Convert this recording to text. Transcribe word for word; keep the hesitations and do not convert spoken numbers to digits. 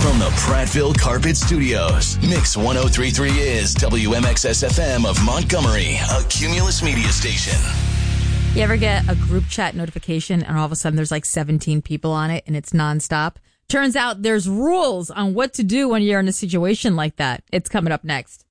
From the Prattville Carpet Studios, Mix ten thirty-three is W M X S F M of Montgomery, a Cumulus media station. You ever get a group chat notification and all of a sudden there's like seventeen people on it and it's nonstop? Turns out there's rules on what to do when you're in a situation like that. It's coming up next.